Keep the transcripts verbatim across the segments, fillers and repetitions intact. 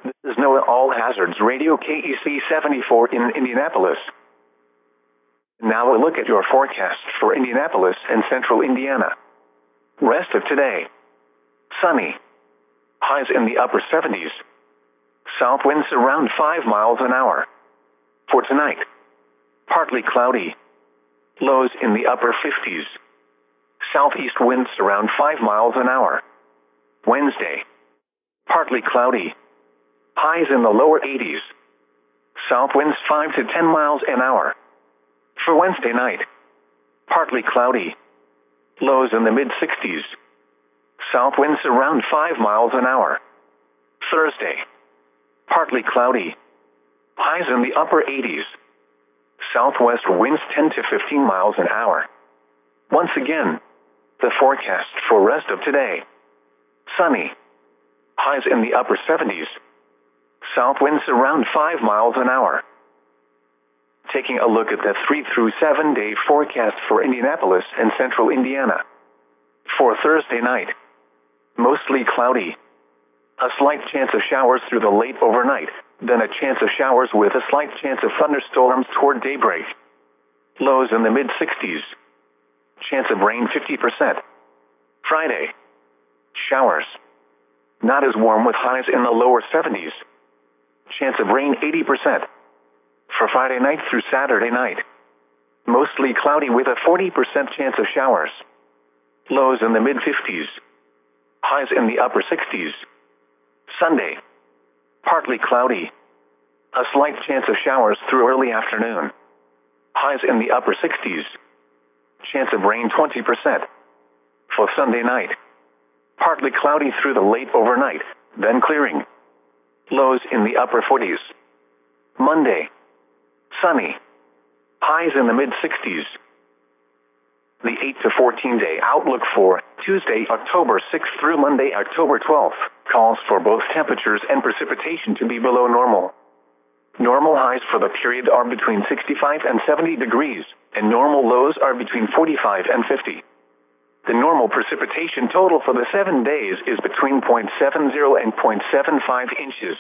This is NOAA All Hazards Radio K E C seventy-four in Indianapolis. Now a look at your forecast for Indianapolis and central Indiana. Rest of today. Sunny. Highs in the upper seventies. South winds around five miles an hour. For tonight. Partly cloudy. Lows in the upper fifties. Southeast winds around five miles an hour. Wednesday. Partly cloudy. Highs in the lower eighties. South winds five to ten miles an hour. For Wednesday night. Partly cloudy. Lows in the mid sixties. South winds around five miles an hour. Thursday. Partly cloudy. Highs in the upper eighties. Southwest winds ten to fifteen miles an hour. Once again, the forecast for rest of today. Sunny. Highs in the upper seventies. South winds around five miles an hour. Taking a look at the three through seven day forecast for Indianapolis and central Indiana. For Thursday night. Mostly cloudy. A slight chance of showers through the late overnight, then a chance of showers with a slight chance of thunderstorms toward daybreak. Lows in the mid sixties. Chance of rain fifty percent. Friday. Showers. Not as warm with highs in the lower seventies. Chance of rain eighty percent. For Friday night through Saturday night. Mostly cloudy with a forty percent chance of showers. Lows in the mid fifties. Highs in the upper sixties. Sunday. Partly cloudy. A slight chance of showers through early afternoon. Highs in the upper sixties. Chance of rain twenty percent. For Sunday night. Partly cloudy through the late overnight, then clearing. Lows in the upper forties. Monday. Sunny. Highs in the mid sixties. The eight to fourteen day outlook for Tuesday, October sixth through Monday, October twelfth, calls for both temperatures and precipitation to be below normal. Normal highs for the period are between sixty-five and seventy degrees, and normal lows are between forty-five and fifty. The normal precipitation total for the seven days is between zero point seven zero and zero point seven five inches.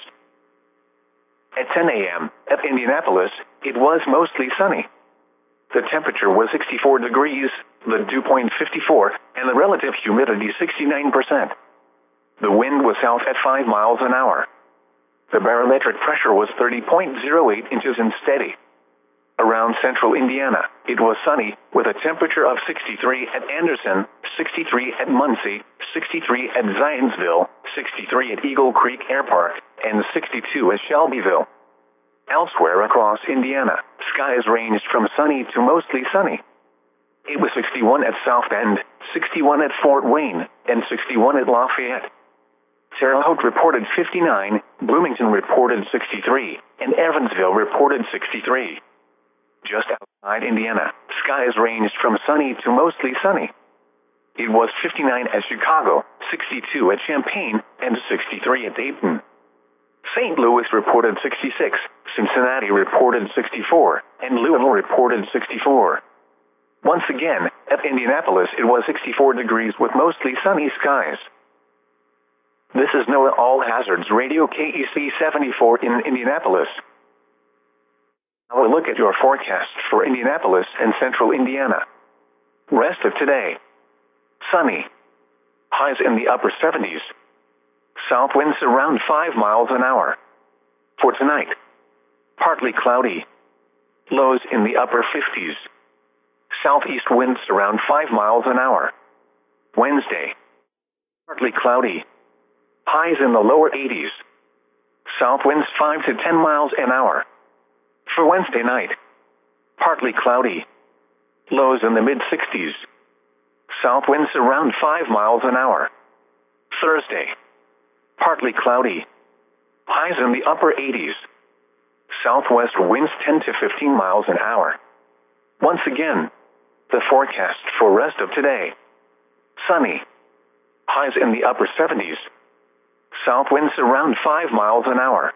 At ten a m at Indianapolis, it was mostly sunny. The temperature was sixty-four degrees, the dew point fifty-four, and the relative humidity sixty-nine percent. The wind was south at five miles an hour. The barometric pressure was thirty point zero eight inches and steady. Around central Indiana, it was sunny, with a temperature of sixty-three at Anderson, sixty-three at Muncie, sixty-three at Zionsville, sixty-three at Eagle Creek Air Park, and sixty-two at Shelbyville. Elsewhere across Indiana, skies ranged from sunny to mostly sunny. It was sixty-one at South Bend, sixty-one at Fort Wayne, and sixty-one at Lafayette. Terre Haute reported fifty-nine, Bloomington reported sixty-three, and Evansville reported sixty-three. Just outside Indiana, skies ranged from sunny to mostly sunny. It was fifty-nine at Chicago, sixty-two at Champaign, and sixty-three at Dayton. Saint Louis reported sixty-six, Cincinnati reported sixty-four, and Louisville reported sixty-four. Once again, at Indianapolis it was sixty-four degrees with mostly sunny skies. This is NOAA All Hazards Radio K E C seventy-four in Indianapolis. Now a look at your forecast for Indianapolis and central Indiana. Rest of today. Sunny. Highs in the upper seventies. South winds around five miles an hour. For tonight. Partly cloudy. Lows in the upper fifties. Southeast winds around five miles an hour. Wednesday. Partly cloudy. Highs in the lower eighties. South winds five to ten miles an hour. For Wednesday night. Partly cloudy. Lows in the mid sixties. South winds around five miles an hour. Thursday. Partly cloudy. Highs in the upper eighties. Southwest winds ten to fifteen miles an hour. Once again, the forecast for rest of today. Sunny. Highs in the upper seventies. South winds around five miles an hour.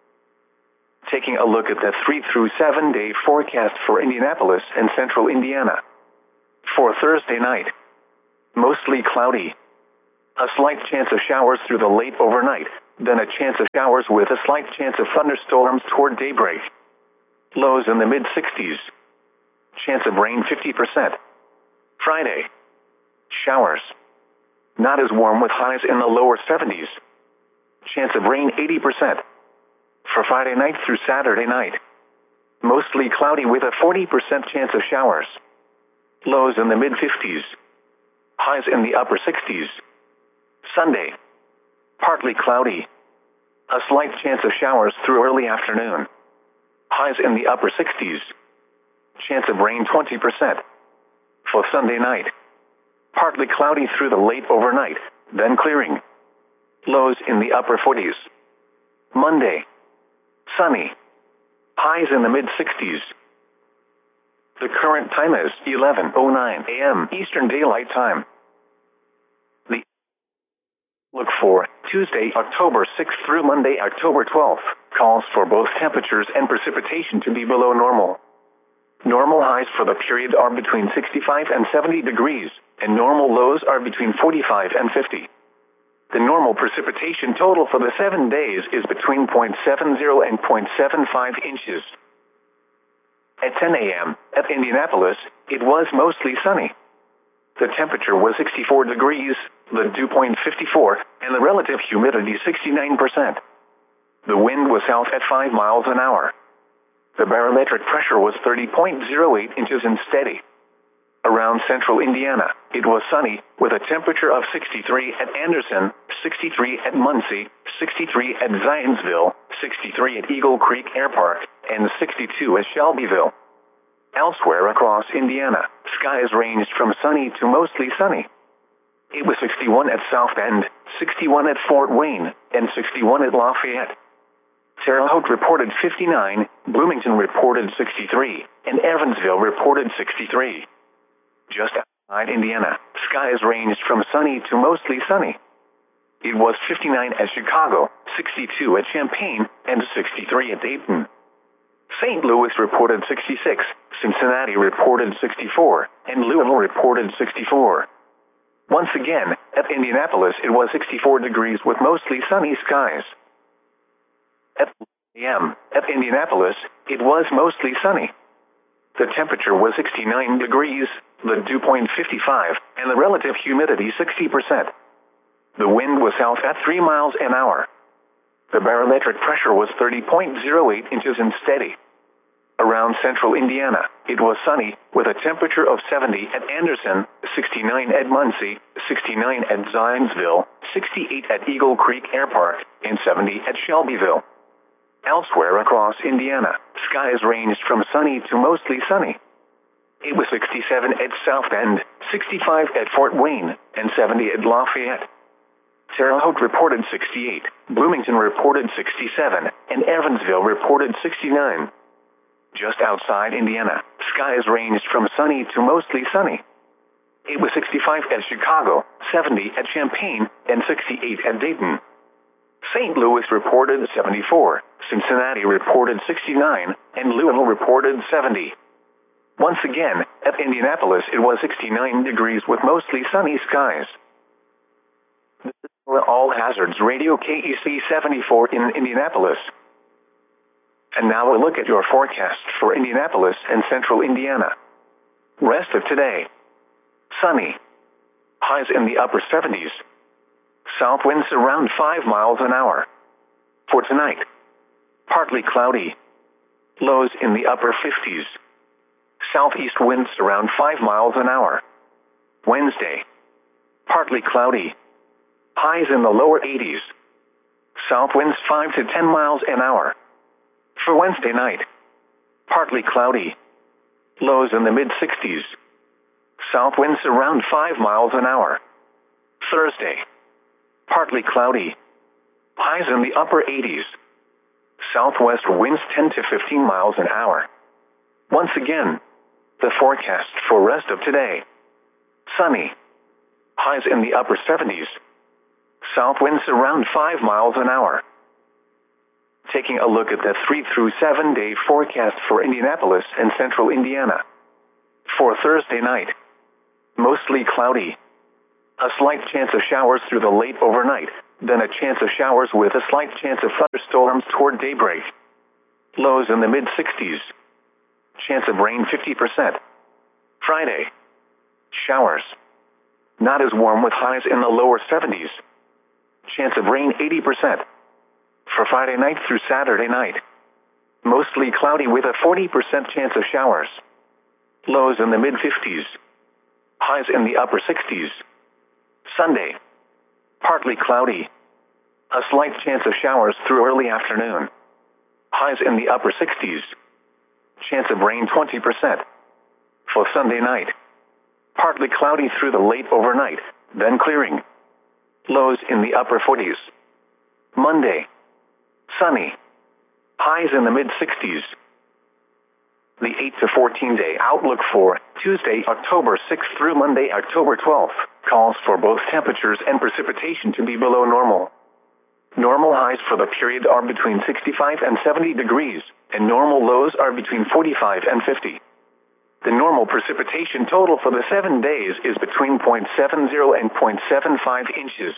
Taking a look at the three through seven day forecast for Indianapolis and central Indiana. For Thursday night. Mostly cloudy. A slight chance of showers through the late overnight, then a chance of showers with a slight chance of thunderstorms toward daybreak. Lows in the mid-sixties. Chance of rain fifty percent. Friday. Showers. Not as warm with highs in the lower seventies. Chance of rain eighty percent. For Friday night through Saturday night. Mostly cloudy with a forty percent chance of showers. Lows in the mid-fifties. Highs in the upper sixties. Sunday. Partly cloudy. A slight chance of showers through early afternoon. Highs in the upper sixties. Chance of rain twenty percent. For Sunday night. Partly cloudy through the late overnight, then clearing. Lows in the upper forties. Monday. Sunny. Highs in the mid-sixties. The current time is eleven oh nine a m Eastern Daylight Time. The look for Tuesday, October sixth through Monday, October twelfth, calls for both temperatures and precipitation to be below normal. Normal highs for the period are between sixty-five and seventy degrees, and normal lows are between forty-five and fifty. The normal precipitation total for the seven days is between zero point seven zero and zero point seven five inches. At ten a m at Indianapolis, it was mostly sunny. The temperature was sixty-four degrees, the dew point fifty-four, and the relative humidity sixty-nine percent. The wind was south at five miles an hour. The barometric pressure was thirty point zero eight inches and steady. Around central Indiana, it was sunny, with a temperature of sixty-three at Anderson, sixty-three at Muncie, sixty-three at Zionsville, sixty-three at Eagle Creek Air Park, and sixty-two at Shelbyville. Elsewhere across Indiana, skies ranged from sunny to mostly sunny. It was sixty-one at South Bend, sixty-one at Fort Wayne, and sixty-one at Lafayette. Terre Haute reported fifty-nine, Bloomington reported sixty-three, and Evansville reported sixty-three. Just outside Indiana, skies ranged from sunny to mostly sunny. It was fifty-nine at Chicago, sixty-two at Champaign, and sixty-three at Dayton. Saint Louis reported sixty-six, Cincinnati reported sixty-four, and Louisville reported sixty-four. Once again, at Indianapolis it was sixty-four degrees with mostly sunny skies. At eleven a m at Indianapolis, it was mostly sunny. The temperature was sixty-nine degrees, the dew point fifty-five, and the relative humidity sixty percent. The wind was south at three miles an hour. The barometric pressure was thirty point zero eight inches and steady. Around central Indiana, it was sunny, with a temperature of seventy at Anderson, sixty-nine at Muncie, sixty-nine at Zionsville, sixty-eight at Eagle Creek Air Park, and seventy at Shelbyville. Elsewhere across Indiana, skies ranged from sunny to mostly sunny. It was sixty-seven at South Bend, sixty-five at Fort Wayne, and seventy at Lafayette. Terre Haute reported sixty-eight, Bloomington reported sixty-seven, and Evansville reported sixty-nine. Just outside Indiana, skies ranged from sunny to mostly sunny. It was sixty-five at Chicago, seventy at Champaign, and sixty-eight at Dayton. Saint Louis reported seventy-four, Cincinnati reported sixty-nine, and Louisville reported seventy. Once again, at Indianapolis it was sixty-nine degrees with mostly sunny skies. This is All Hazards Radio K E C seventy-four in Indianapolis. And now a look at your forecast for Indianapolis and central Indiana. Rest of today. Sunny. Highs in the upper seventies. South winds around five miles an hour. For tonight. Partly cloudy. Lows in the upper fifties. Southeast winds around five miles an hour. Wednesday. Partly cloudy. Highs in the lower eighties. South winds five to ten miles an hour. For Wednesday night. Partly cloudy. Lows in the mid-sixties. South winds around five miles an hour. Thursday. Partly cloudy. Highs in the upper eighties. Southwest winds ten to fifteen miles an hour. Once again, the forecast for rest of today. Sunny. Highs in the upper seventies. South winds around five miles an hour. Taking a look at the three through seven day forecast for Indianapolis and central Indiana. For Thursday night. Mostly cloudy. A slight chance of showers through the late overnight, then a chance of showers with a slight chance of thunderstorms toward daybreak. Lows in the mid sixties. Chance of rain fifty percent. Friday. Showers. Not as warm with highs in the lower seventies. Chance of rain eighty percent. For Friday night through Saturday night. Mostly cloudy with a forty percent chance of showers. Lows in the mid fifties. Highs in the upper sixties. Sunday. Partly cloudy. A slight chance of showers through early afternoon. Highs in the upper sixties. Chance of rain twenty percent. For Sunday night. Partly cloudy through the late overnight, then clearing. Lows in the upper forties. Monday. Sunny. Highs in the mid sixties. The eight to fourteen day outlook for Tuesday, October sixth through Monday, October twelfth, calls for both temperatures and precipitation to be below normal. Normal highs for the period are between sixty-five and seventy degrees, and normal lows are between forty-five and fifty. The normal precipitation total for the seven days is between zero point seven zero and zero point seven five inches.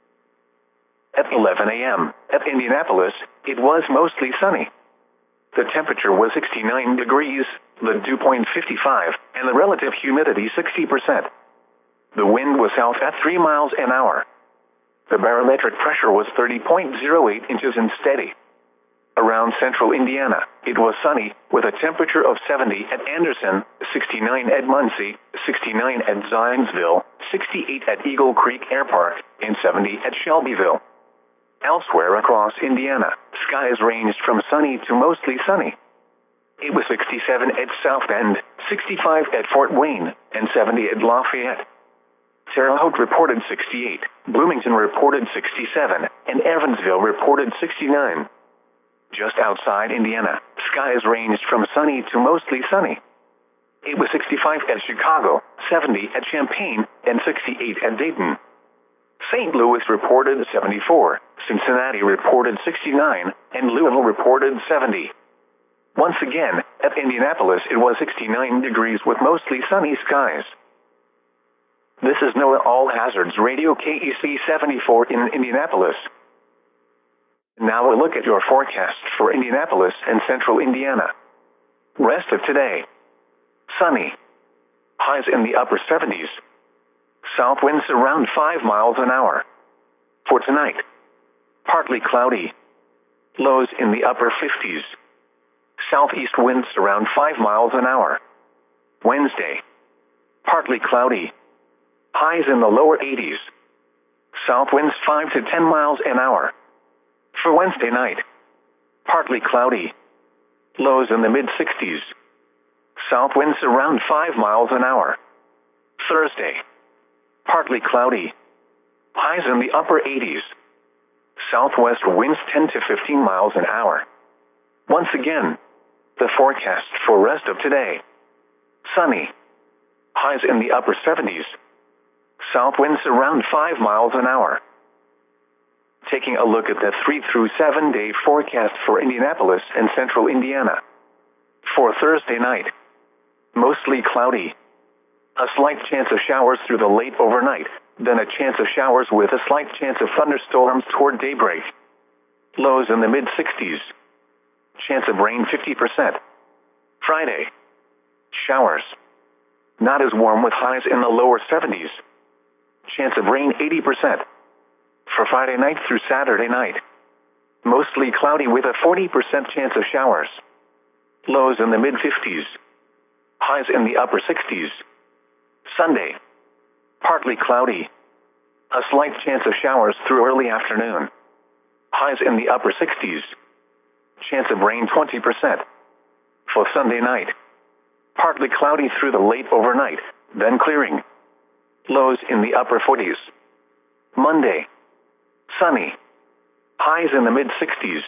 At eleven a m at Indianapolis, it was mostly sunny. The temperature was sixty-nine degrees, the dew point fifty-five, and the relative humidity sixty percent. The wind was south at three miles an hour. The barometric pressure was thirty point zero eight inches and steady. Around central Indiana, it was sunny, with a temperature of seventy at Anderson, sixty-nine at Muncie, sixty-nine at Zionsville, sixty-eight at Eagle Creek Air Park, and seventy at Shelbyville. Elsewhere across Indiana, skies ranged from sunny to mostly sunny. It was sixty-seven at South Bend, sixty-five at Fort Wayne, and seventy at Lafayette. Terre Haute reported sixty-eight, Bloomington reported sixty-seven, and Evansville reported sixty-nine. Just outside Indiana, skies ranged from sunny to mostly sunny. It was sixty-five at Chicago, seventy at Champaign, and sixty-eight at Dayton. Saint Louis reported seventy-four, Cincinnati reported sixty-nine, and Louisville reported seventy. Once again, at Indianapolis it was sixty-nine degrees with mostly sunny skies. This is NOAA All Hazards Radio K E C seventy-four in Indianapolis. Now a look at your forecast for Indianapolis and central Indiana. Rest of today. Sunny. Highs in the upper seventies. South winds around five miles an hour. For tonight. Partly cloudy. Lows in the upper fifties. Southeast winds around five miles an hour. Wednesday. Partly cloudy. Highs in the lower eighties. South winds five to ten miles an hour. For Wednesday night. Partly cloudy. Lows in the mid sixties. South winds around five miles an hour. Thursday. Partly cloudy. Highs in the upper eighties. Southwest winds ten to fifteen miles an hour. Once again, the forecast for rest of today. Sunny. Highs in the upper seventies. South winds around five miles an hour. Taking a look at the three through seven day forecast for Indianapolis and central Indiana. For Thursday night. Mostly cloudy. A slight chance of showers through the late overnight, then a chance of showers with a slight chance of thunderstorms toward daybreak. Lows in the mid sixties. Chance of rain fifty percent. Friday. Showers. Not as warm with highs in the lower seventies. Chance of rain eighty percent. For Friday night through Saturday night. Mostly cloudy with a forty percent chance of showers. Lows in the mid fifties. Highs in the upper sixties. Sunday. Partly cloudy. A slight chance of showers through early afternoon. Highs in the upper sixties. Chance of rain twenty percent. For Sunday night. Partly cloudy through the late overnight, then clearing. Lows in the upper forties. Monday. Sunny. Highs in the mid sixties.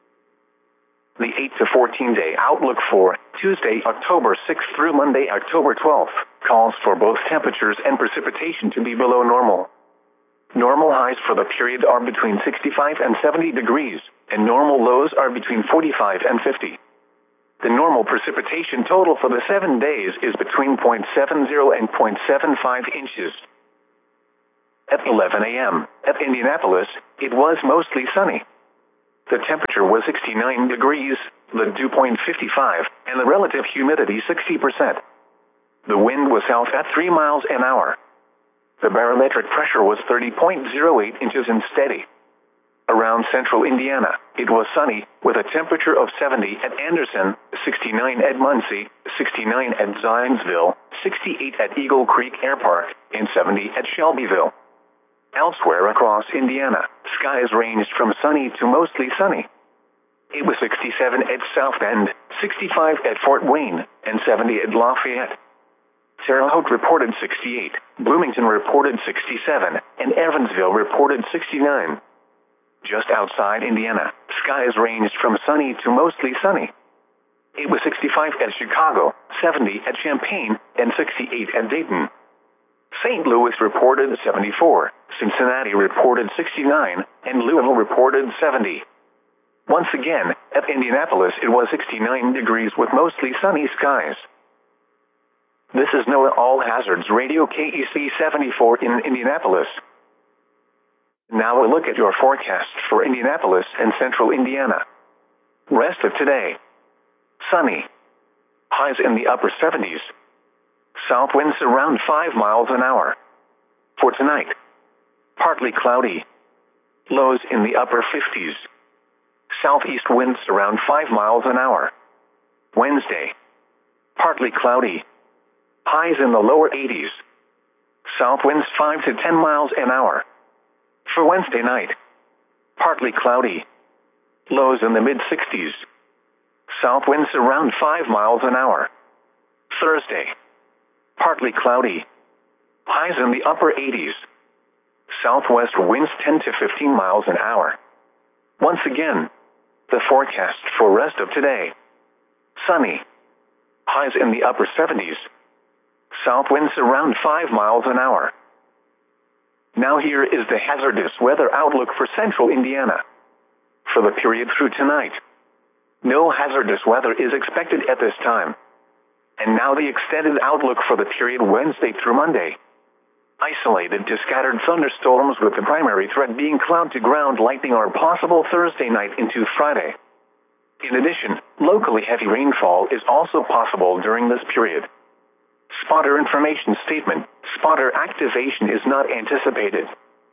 The eight to fourteen day outlook for Tuesday, October sixth through Monday, October twelfth, calls for both temperatures and precipitation to be below normal. Normal highs for the period are between sixty-five and seventy degrees, and normal lows are between forty-five and fifty. The normal precipitation total for the seven days is between zero point seven zero and zero point seven five inches. At eleven a.m. at Indianapolis, it was mostly sunny. The temperature was sixty-nine degrees, the dew point fifty-five, and the relative humidity sixty percent. The wind was south at three miles an hour. The barometric pressure was thirty point zero eight inches and steady. Around central Indiana, it was sunny, with a temperature of seventy at Anderson, sixty-nine at Muncie, sixty-nine at Zionsville, sixty-eight at Eagle Creek Air Park, and seventy at Shelbyville. Elsewhere across Indiana, skies ranged from sunny to mostly sunny. It was sixty-seven at South Bend, sixty-five at Fort Wayne, and seventy at Lafayette. Terre Haute reported sixty-eight, Bloomington reported sixty-seven, and Evansville reported sixty-nine. Just outside Indiana, skies ranged from sunny to mostly sunny. It was sixty-five at Chicago, seventy at Champaign, and sixty-eight at Dayton. Saint Louis reported seventy-four, Cincinnati reported sixty-nine, and Louisville reported seventy. Once again, at Indianapolis it was sixty-nine degrees with mostly sunny skies. This is NOAA All Hazards Radio K E C seventy-four in Indianapolis. Now a look at your forecast for Indianapolis and central Indiana. Rest of today. Sunny. Highs in the upper seventies. South winds around five miles an hour. For tonight. Partly cloudy. Lows in the upper fifties. Southeast winds around five miles an hour. Wednesday. Partly cloudy. Highs in the lower eighties. South winds five to ten miles an hour. For Wednesday night, partly cloudy. Lows in the mid-sixties. South winds around five miles an hour. Thursday, partly cloudy. Highs in the upper eighties. Southwest winds ten to fifteen miles an hour. Once again, the forecast for rest of today. Sunny. Highs in the upper seventies. South winds around five miles an hour. Now here is the hazardous weather outlook for central Indiana. For the period through tonight, no hazardous weather is expected at this time. And now the extended outlook for the period Wednesday through Monday. Isolated to scattered thunderstorms with the primary threat being cloud-to-ground lightning are possible Thursday night into Friday. In addition, locally heavy rainfall is also possible during this period. Spotter information statement. Spotter activation is not anticipated.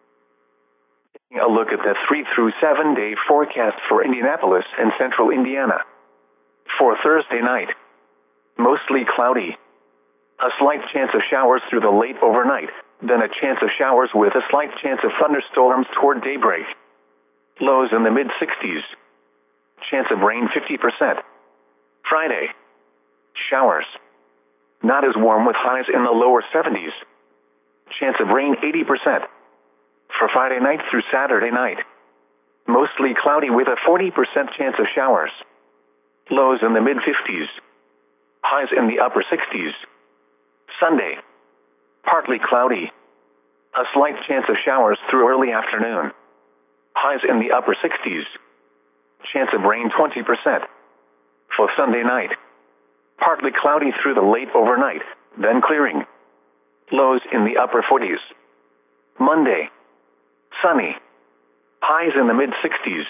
Taking a look at the three through seven day forecast for Indianapolis and central Indiana. For Thursday night, mostly cloudy. A slight chance of showers through the late overnight, then a chance of showers with a slight chance of thunderstorms toward daybreak. Lows in the mid-sixties. Chance of rain fifty percent. Friday, showers. Not as warm with highs in the lower seventies. Chance of rain eighty percent. For Friday night through Saturday night, mostly cloudy with a forty percent chance of showers. Lows in the mid-fifties. Highs in the upper sixties. Sunday, partly cloudy. A slight chance of showers through early afternoon. Highs in the upper sixties. Chance of rain twenty percent. For Sunday night, partly cloudy through the late overnight, then clearing. Lows in the upper forties. Monday, sunny. Highs in the mid-sixties.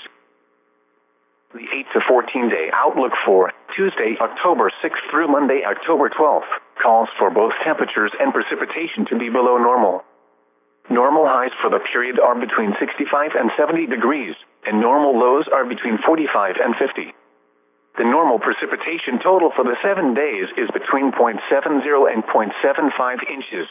The eight to fourteen day outlook for Tuesday, October sixth through Monday, October twelfth, calls for both temperatures and precipitation to be below normal. Normal highs for the period are between sixty-five and seventy degrees, and normal lows are between forty-five and fifty. The normal precipitation total for the seven days is between zero point seven zero and zero point seven five inches.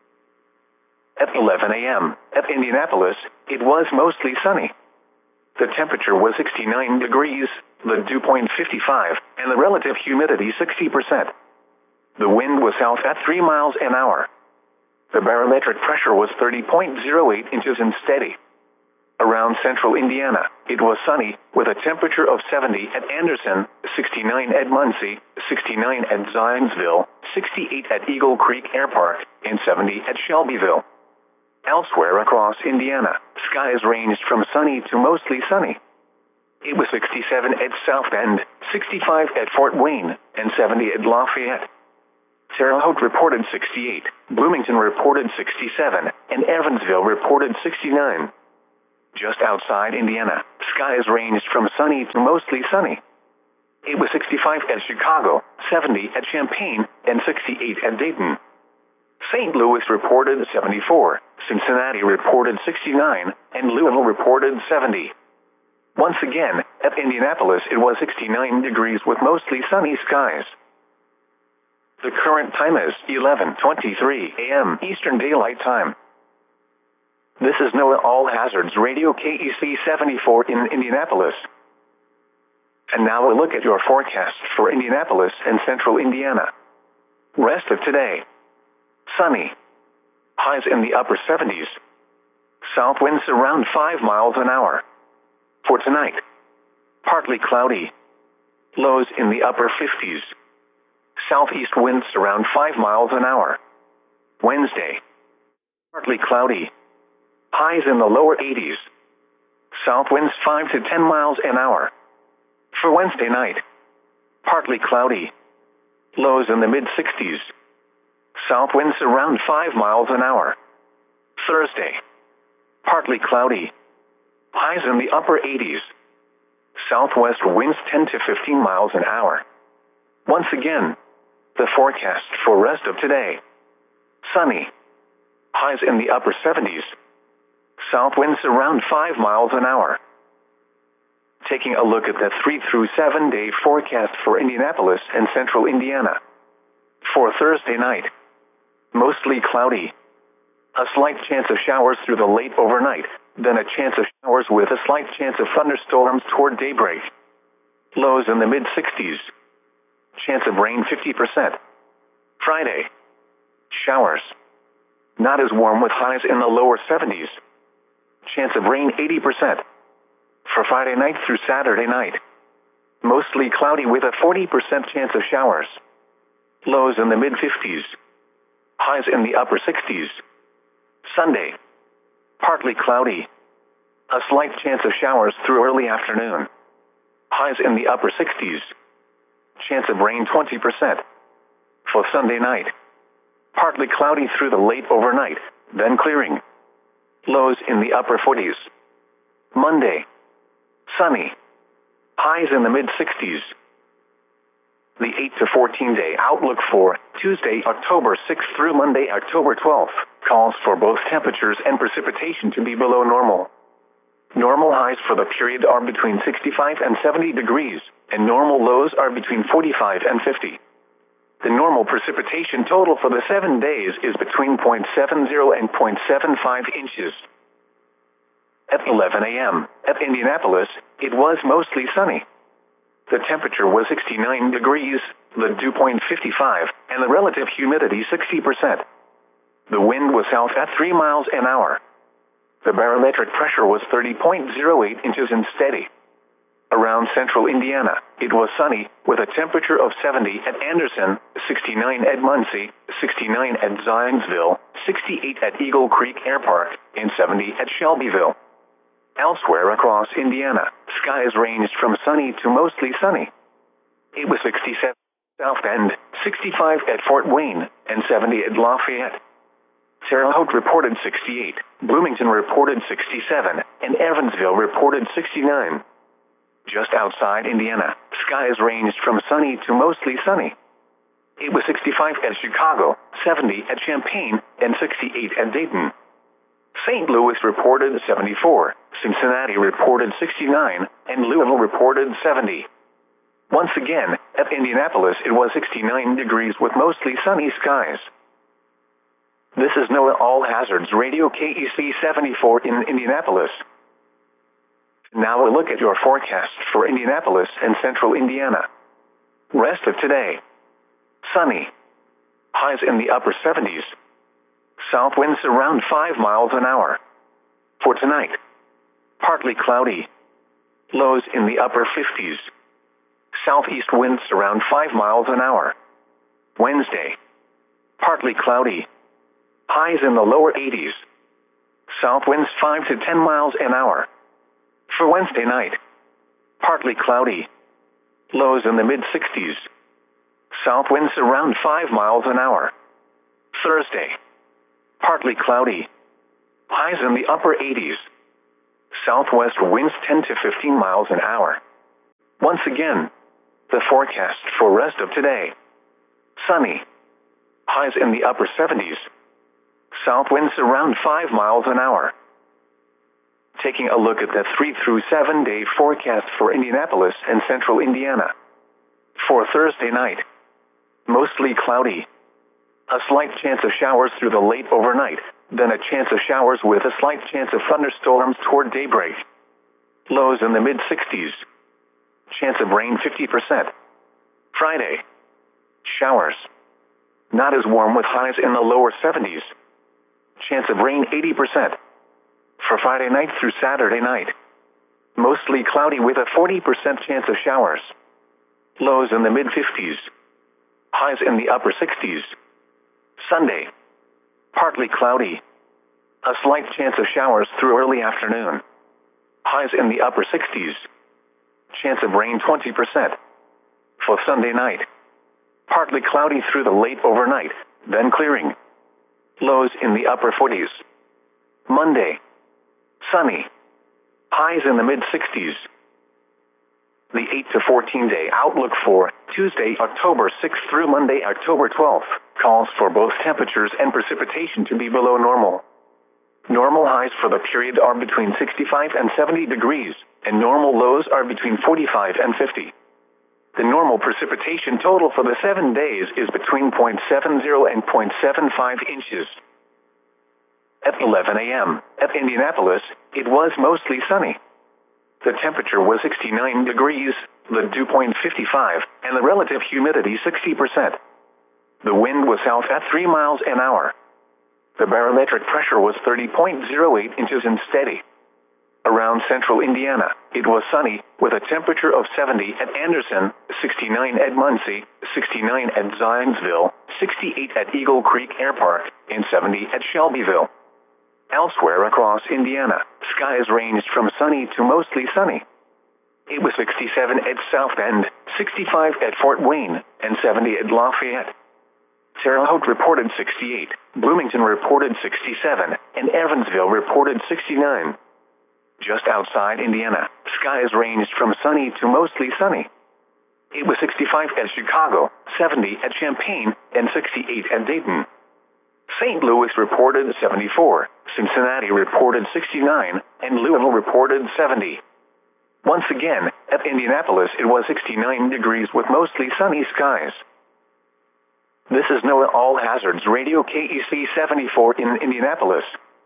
At eleven a.m. at Indianapolis, it was mostly sunny. The temperature was sixty-nine degrees, the dew point fifty-five, and the relative humidity sixty percent. The wind was south at three miles an hour. The barometric pressure was thirty point zero eight inches and steady. Around central Indiana, it was sunny, with a temperature of seventy at Anderson, sixty-nine at Muncie, sixty-nine at Zionsville, sixty-eight at Eagle Creek Air Park, and seventy at Shelbyville. Elsewhere across Indiana, skies ranged from sunny to mostly sunny. It was sixty-seven at South Bend, sixty-five at Fort Wayne, and seventy at Lafayette. Terre Haute reported sixty-eight, Bloomington reported sixty-seven, and Evansville reported sixty-nine. Just outside Indiana, skies ranged from sunny to mostly sunny. It was sixty-five at Chicago, seventy at Champaign, and sixty-eight at Dayton. Saint Louis reported seventy-four, Cincinnati reported sixty-nine, and Louisville reported seventy. Once again, at Indianapolis it was sixty-nine degrees with mostly sunny skies. The current time is eleven twenty-three a m Eastern Daylight Time. This is NOAA All Hazards Radio K E C seventy-four in Indianapolis. And now a look at your forecast for Indianapolis and central Indiana. Rest of today. Sunny. Highs in the upper seventies. South winds around five miles an hour. For tonight. Partly cloudy. Lows in the upper fifties. Southeast winds around five miles an hour. Wednesday. Partly cloudy. Highs in the lower eighties. South winds five to ten miles an hour. For Wednesday night. Partly cloudy. Lows in the mid sixties. South winds around five miles an hour. Thursday. Partly cloudy. Highs in the upper eighties. Southwest winds ten to fifteen miles an hour. Once again, the forecast for rest of today. Sunny. Highs in the upper seventies. South winds around five miles an hour. Taking a look at the three through seven day forecast for Indianapolis and central Indiana. For Thursday night. Mostly cloudy. A slight chance of showers through the late overnight, then a chance of showers with a slight chance of thunderstorms toward daybreak. Lows in the mid sixties. Chance of rain fifty percent. Friday. Showers. Not as warm with highs in the lower seventies. Chance of rain eighty percent. For Friday night through Saturday night. Mostly cloudy with a forty percent chance of showers. Lows in the mid fifties. Highs in the upper sixties. Sunday. Partly cloudy. A slight chance of showers through early afternoon. Highs in the upper sixties. Chance of rain twenty percent. For Sunday night. Partly cloudy through the late overnight, then clearing. Lows in the upper forties. Monday. Sunny. Highs in the mid sixties. The eight to fourteen day outlook for Tuesday, October sixth through Monday, October twelfth, calls for both temperatures and precipitation to be below normal. Normal highs for the period are between sixty-five and seventy degrees, and normal lows are between forty-five and fifty. The normal precipitation total for the seven days is between zero point seven zero and zero point seven five inches. At eleven a m at Indianapolis, it was mostly sunny. The temperature was sixty-nine degrees, the dew point fifty-five, and the relative humidity sixty percent. The wind was south at three miles an hour. The barometric pressure was thirty point zero eight inches and steady. Around central Indiana, it was sunny, with a temperature of seventy at Anderson, sixty-nine at Muncie, sixty-nine at Zionsville, sixty-eight at Eagle Creek Air Park, and seventy at Shelbyville. Elsewhere across Indiana, skies ranged from sunny to mostly sunny. It was sixty-seven at South Bend, sixty-five at Fort Wayne, and seventy at Lafayette. Terre Haute reported sixty-eight, Bloomington reported sixty-seven, and Evansville reported sixty-nine. Just outside Indiana, skies ranged from sunny to mostly sunny. It was sixty-five at Chicago, seventy at Champaign, and sixty-eight at Dayton. Saint Louis reported seventy-four, Cincinnati reported sixty-nine, and Louisville reported seventy. Once again, at Indianapolis it was sixty-nine degrees with mostly sunny skies. This is NOAA All Hazards Radio K E C seventy-four in Indianapolis. Now a look at your forecast for Indianapolis and central Indiana. Rest of today. Sunny. Highs in the upper seventies. South winds around five miles an hour. For tonight. Partly cloudy. Lows in the upper fifties. Southeast winds around five miles an hour. Wednesday. Partly cloudy. Highs in the lower eighties. South winds five to ten miles an hour. For Wednesday night. Partly cloudy. Lows in the mid sixties. South winds around five miles an hour. Thursday, partly cloudy. Highs in the upper eighties. Southwest winds ten to fifteen miles an hour. Once again, the forecast for rest of today. Sunny. Highs in the upper seventies. South winds around five miles an hour. Taking a look at the three through seven day forecast for Indianapolis and central Indiana. For Thursday night, mostly cloudy. A slight chance of showers through the late overnight, then a chance of showers with a slight chance of thunderstorms toward daybreak. Lows in the mid sixties. Chance of rain fifty percent. Friday, showers. Not as warm with highs in the lower seventies. Chance of rain eighty percent. For Friday night through Saturday night, mostly cloudy with a forty percent chance of showers. Lows in the mid fifties. Highs in the upper sixties. Sunday, partly cloudy. A slight chance of showers through early afternoon. Highs in the upper sixties. Chance of rain twenty percent. For Sunday night, partly cloudy through the late overnight, then clearing. Lows in the upper forties. Monday, sunny. Highs in the mid sixties. The eight to fourteen day outlook for Tuesday, October sixth through Monday, October twelfth, calls for both temperatures and precipitation to be below normal. Normal highs for the period are between sixty-five and seventy degrees, and normal lows are between forty-five and fifty. The normal precipitation total for the seven days is between zero point seven zero and zero point seven five inches. At eleven a m at Indianapolis, it was mostly sunny. The temperature was sixty-nine degrees, the dew point fifty-five, and the relative humidity sixty percent. The wind was south at three miles an hour. The barometric pressure was thirty point zero eight inches and steady. Around central Indiana, it was sunny, with a temperature of seventy at Anderson, sixty-nine at Muncie, sixty-nine at Zionsville, sixty-eight at Eagle Creek Air Park, and seventy at Shelbyville. Elsewhere across Indiana, skies ranged from sunny to mostly sunny. It was sixty-seven at South Bend, sixty-five at Fort Wayne, and seventy at Lafayette. Terre Haute reported sixty-eight, Bloomington reported sixty-seven, and Evansville reported sixty-nine. Just outside Indiana, skies ranged from sunny to mostly sunny. It was sixty-five at Chicago, seventy at Champaign, and sixty-eight at Dayton. Saint Louis reported seventy-four, Cincinnati reported sixty-nine, and Louisville reported seventy. Once again, at Indianapolis it was sixty-nine degrees with mostly sunny skies. This is NOAA All Hazards Radio K E C seventy-four in Indianapolis.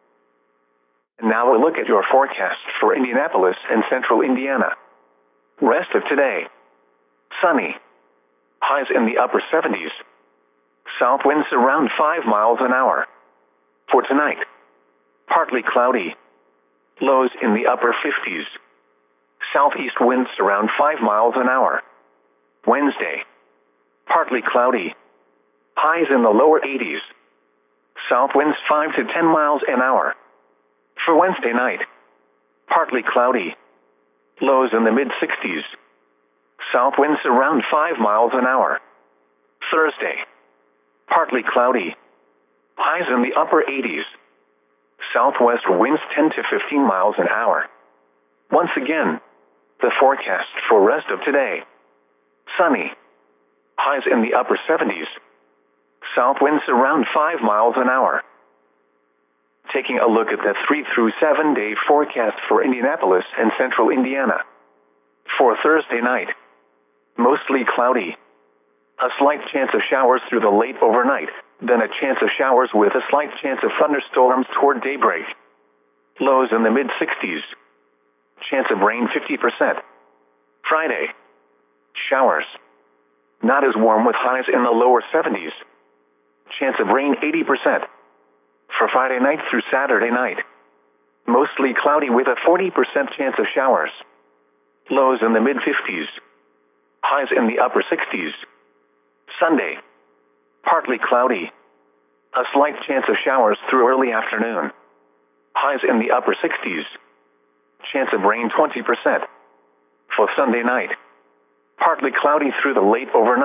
And now a look at your forecast for Indianapolis and central Indiana. Rest of today. Sunny. Highs in the upper seventies. South winds around five miles an hour. For tonight, partly cloudy. Lows in the upper fifties. Southeast winds around five miles an hour. Wednesday, partly cloudy. Highs in the lower eighties. South winds five to ten miles an hour. For Wednesday night, partly cloudy. Lows in the mid sixties. South winds around five miles an hour. Thursday, partly cloudy. Highs in the upper eighties. Southwest winds ten to fifteen miles an hour. Once again, the forecast for rest of today. Sunny. Highs in the upper seventies. South winds around five miles an hour. Taking a look at the three through seven day forecast for Indianapolis and central Indiana. For Thursday night, mostly cloudy. A slight chance of showers through the late overnight, then a chance of showers with a slight chance of thunderstorms toward daybreak. Lows in the mid sixties. Chance of rain fifty percent. Friday, showers. Not as warm with highs in the lower seventies. Chance of rain eighty percent. For Friday night through Saturday night, mostly cloudy with a forty percent chance of showers. Lows in the mid fifties. Highs in the upper sixties. Sunday, partly cloudy. A slight chance of showers through early afternoon. Highs in the upper sixties. Chance of rain twenty percent. For Sunday night, partly cloudy through the late overnight,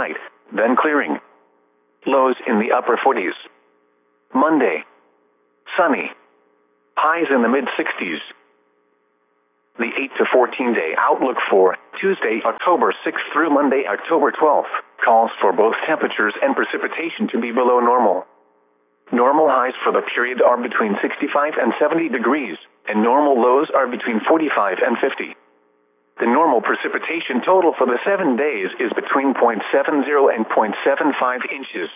then clearing. Lows in the upper forties. Monday, sunny. Highs in the mid-sixties. The eight to fourteen day outlook for Tuesday, October sixth through Monday, October twelfth, calls for both temperatures and precipitation to be below normal. Normal highs for the period are between sixty-five and seventy degrees, and normal lows are between forty-five and fifty. The normal precipitation total for the seven days is between zero point seven zero and zero point seven five inches.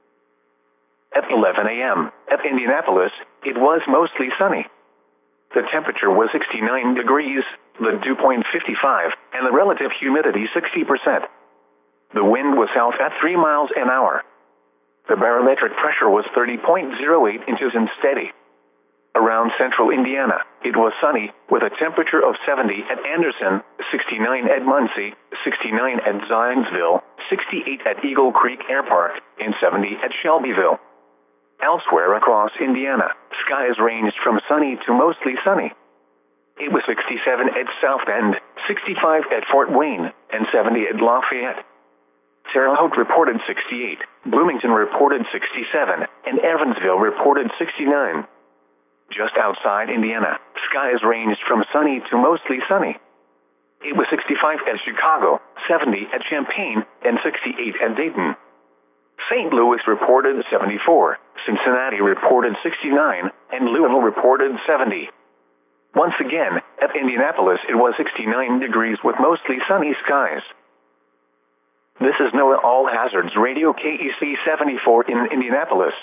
At eleven a m at Indianapolis, it was mostly sunny. The temperature was sixty-nine degrees, the dew point fifty-five, and the relative humidity sixty percent. The wind was south at three miles an hour. The barometric pressure was thirty point zero eight inches and steady. Around central Indiana, it was sunny, with a temperature of seventy at Anderson, sixty-nine at Muncie, sixty-nine at Zionsville, sixty-eight at Eagle Creek Air Park, and seventy at Shelbyville. Elsewhere across Indiana, skies ranged from sunny to mostly sunny. It was sixty-seven at South Bend, sixty-five at Fort Wayne, and seventy at Lafayette. Terre Haute reported sixty-eight, Bloomington reported sixty-seven, and Evansville reported sixty-nine. Just outside Indiana, skies ranged from sunny to mostly sunny. It was sixty-five at Chicago, seventy at Champaign, and sixty-eight at Dayton. Saint Louis reported seventy-four, Cincinnati reported sixty-nine, and Louisville reported seventy. Once again, at Indianapolis it was sixty-nine degrees with mostly sunny skies. This is NOAA All Hazards Radio K E C seventy-four in Indianapolis.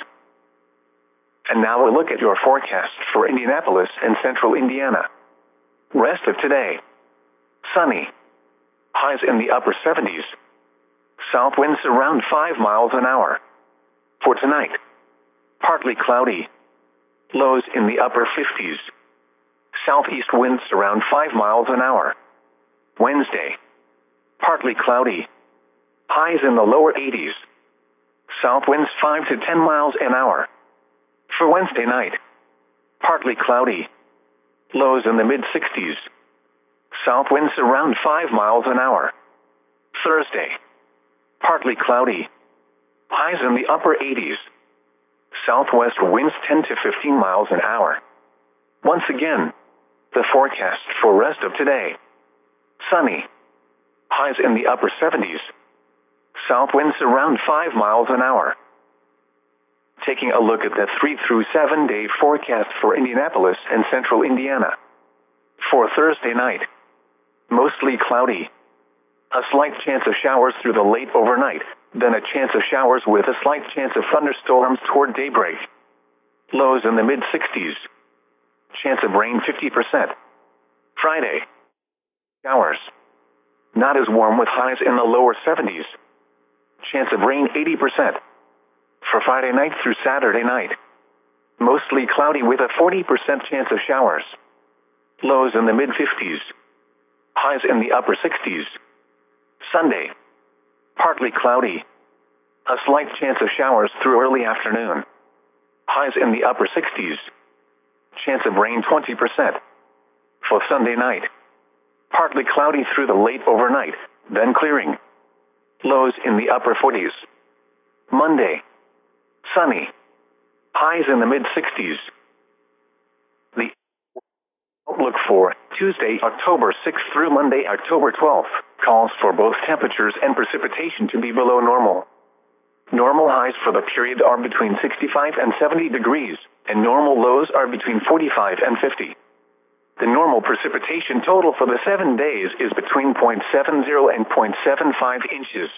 And now a look at your forecast for Indianapolis and central Indiana. Rest of today. Sunny. Highs in the upper seventies. South winds around five miles an hour. For tonight, partly cloudy. Lows in the upper fifties. Southeast winds around five miles an hour. Wednesday, partly cloudy. Highs in the lower eighties. South winds five to ten miles an hour. For Wednesday night, partly cloudy. Lows in the mid-sixties. South winds around five miles an hour. Thursday, partly cloudy. Highs in the upper eighties. Southwest winds ten to fifteen miles an hour. Once again, the forecast for rest of today. Sunny. Highs in the upper seventies. South winds around five miles an hour. Taking a look at the three through seven day forecast for Indianapolis and central Indiana. For Thursday night, mostly cloudy. A slight chance of showers through the late overnight, then a chance of showers with a slight chance of thunderstorms toward daybreak. Lows in the mid-sixties. Chance of rain fifty percent. Friday, showers. Not as warm with highs in the lower seventies. Chance of rain eighty percent. For Friday night through Saturday night, mostly cloudy with a forty percent chance of showers. Lows in the mid-fifties. Highs in the upper sixties. Sunday, partly cloudy. A slight chance of showers through early afternoon. Highs in the upper sixties. Chance of rain twenty percent. For Sunday night, partly cloudy through the late overnight, then clearing. Lows in the upper forties. Monday, sunny. Highs in the mid-sixties. The outlook for Tuesday, October sixth through Monday, October twelfth, calls for both temperatures and precipitation to be below normal. Normal highs for the period are between sixty-five and seventy degrees, and normal lows are between forty-five and fifty. The normal precipitation total for the seven days is between zero point seven zero and zero point seven five inches.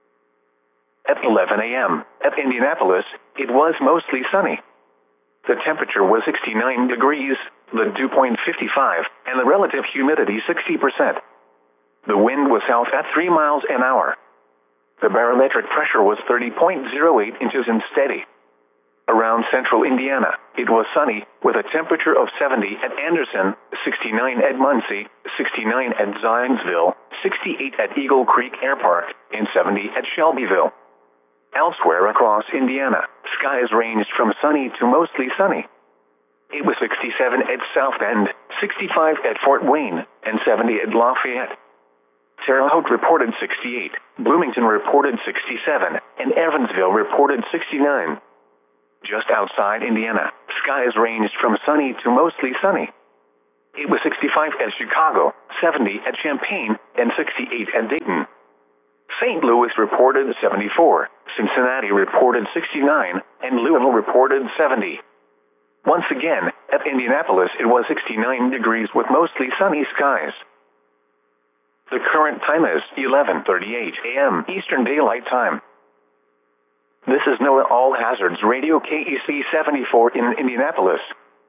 At eleven a m at Indianapolis, it was mostly sunny. The temperature was sixty-nine degrees, the dew point fifty-five, and the relative humidity sixty percent. The wind was south at three miles an hour. The barometric pressure was thirty point zero eight inches and steady. Around central Indiana, it was sunny, with a temperature of seventy at Anderson, sixty-nine at Muncie, sixty-nine at Zionsville, sixty-eight at Eagle Creek Air Park, and seventy at Shelbyville. Elsewhere across Indiana, skies ranged from sunny to mostly sunny. It was sixty-seven at South Bend, sixty-five at Fort Wayne, and seventy at Lafayette. Terre Haute reported sixty-eight, Bloomington reported sixty-seven, and Evansville reported sixty-nine. Just outside Indiana, skies ranged from sunny to mostly sunny. It was sixty-five at Chicago, seventy at Champaign, and sixty-eight at Dayton. Saint Louis reported seventy-four, Cincinnati reported sixty-nine, and Louisville reported seventy. Once again, at Indianapolis it was sixty-nine degrees with mostly sunny skies. The current time is eleven thirty-eight a m Eastern Daylight Time. This is NOAA All Hazards Radio K E C seventy-four in Indianapolis.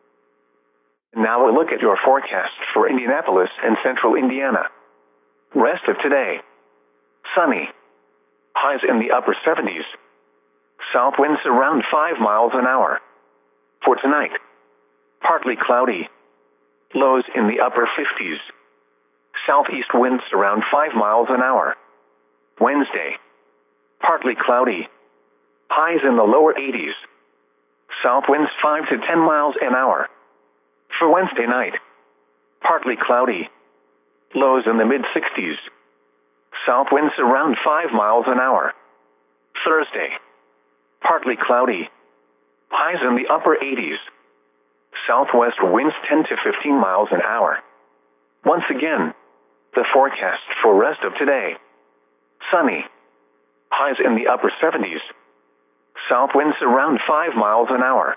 Now a look at your forecast for Indianapolis and central Indiana. Rest of today. Sunny. Highs in the upper seventies. South winds around five miles an hour. For tonight, partly cloudy. Lows in the upper fifties. Southeast winds around five miles an hour. Wednesday, partly cloudy. Highs in the lower eighties. South winds five to ten miles an hour. For Wednesday night, partly cloudy. Lows in the mid sixties. South winds around five miles an hour. Thursday, partly cloudy. Highs in the upper eighties. Southwest winds ten to fifteen miles an hour. Once again, the forecast for rest of today. Sunny. Highs in the upper seventies. South winds around five miles an hour.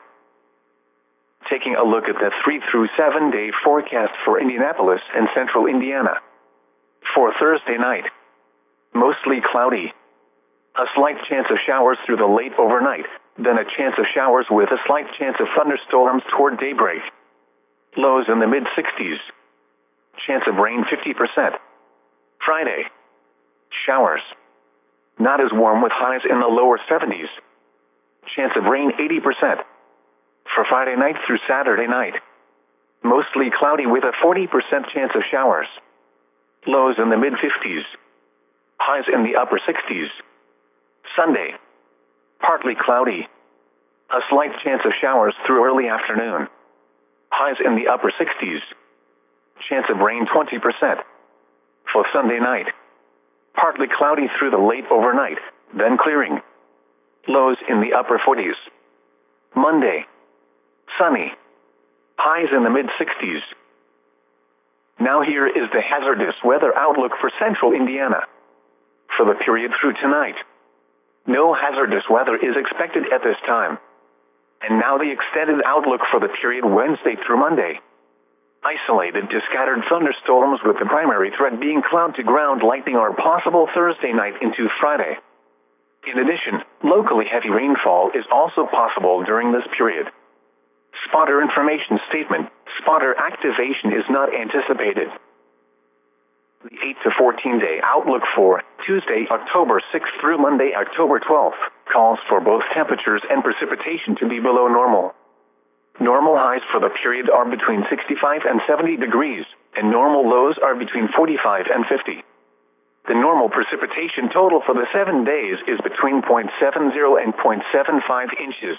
Taking a look at the three through seven day forecast for Indianapolis and central Indiana. For Thursday night, mostly cloudy. A slight chance of showers through the late overnight, then a chance of showers with a slight chance of thunderstorms toward daybreak. Lows in the mid sixties. Chance of rain fifty percent. Friday, showers. Not as warm with highs in the lower seventies. Chance of rain eighty percent. For Friday night through Saturday night, mostly cloudy with a forty percent chance of showers. Lows in the mid fifties. Highs in the upper sixties. Sunday, partly cloudy. A slight chance of showers through early afternoon. Highs in the upper sixties. Chance of rain twenty percent. For Sunday night, partly cloudy through the late overnight, then clearing. Lows in the upper forties. Monday, sunny. Highs in the mid sixties. Now here is the hazardous weather outlook for central Indiana. For the period through tonight, no hazardous weather is expected at this time. And now the extended outlook for the period Wednesday through Monday. Isolated to scattered thunderstorms with the primary threat being cloud to ground lightning are possible Thursday night into Friday. In addition, locally heavy rainfall is also possible during this period. Spotter information statement: spotter activation is not anticipated. The eight to fourteen day outlook for Tuesday, October sixth through Monday, October twelfth, calls for both temperatures and precipitation to be below normal. Normal highs for the period are between sixty-five and seventy degrees, and normal lows are between forty-five and fifty. The normal precipitation total for the seven days is between zero point seven zero and zero point seven five inches.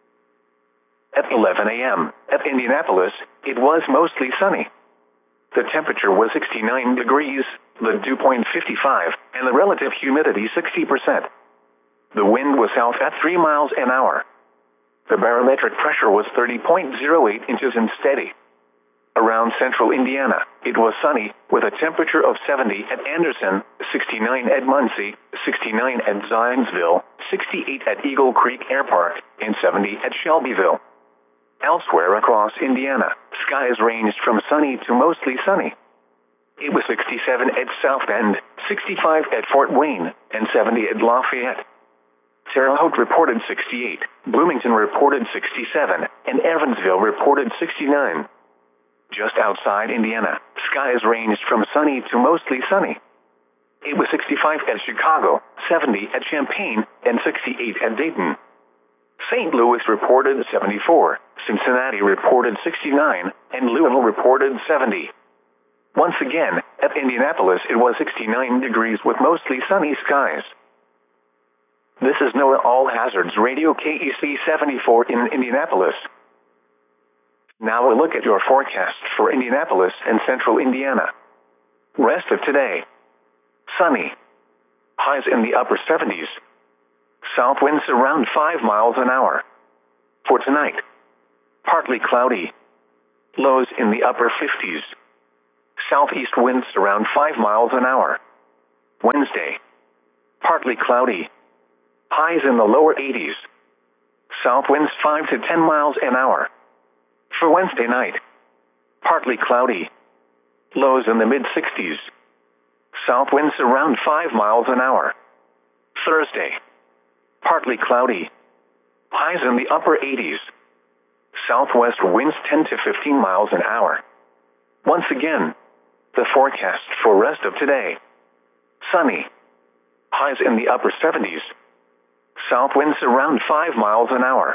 At eleven a m at Indianapolis, it was mostly sunny. The temperature was sixty-nine degrees, the dew point fifty-five, and the relative humidity sixty percent. The wind was south at three miles an hour. The barometric pressure was thirty point zero eight inches and steady. Around central Indiana, it was sunny, with a temperature of seventy at Anderson, sixty-nine at Muncie, sixty-nine at Zionsville, sixty-eight at Eagle Creek Air Park, and seventy at Shelbyville. Elsewhere across Indiana, skies ranged from sunny to mostly sunny. It was sixty-seven at South Bend, sixty-five at Fort Wayne, and seventy at Lafayette. Terre Haute reported sixty-eight, Bloomington reported sixty-seven, and Evansville reported sixty-nine. Just outside Indiana, skies ranged from sunny to mostly sunny. It was sixty-five at Chicago, seventy at Champaign, and sixty-eight at Dayton. Saint Louis reported seventy-four, Cincinnati reported sixty-nine, and Louisville reported seventy. Once again, at Indianapolis it was sixty-nine degrees with mostly sunny skies. This is NOAA All Hazards Radio K E C seventy-four in Indianapolis. Now a look at your forecast for Indianapolis and central Indiana. Rest of today. Sunny. Highs in the upper seventies. South winds around five miles an hour. For tonight, partly cloudy. Lows in the upper fifties. Southeast winds around five miles an hour. Wednesday, partly cloudy. Highs in the lower eighties. South winds five to ten miles an hour. For Wednesday night, partly cloudy. Lows in the mid sixties. South winds around five miles an hour. Thursday, partly cloudy. Highs in the upper eighties. Southwest winds ten to fifteen miles an hour. Once again, the forecast for rest of today. Sunny. Highs in the upper seventies. South winds around five miles an hour.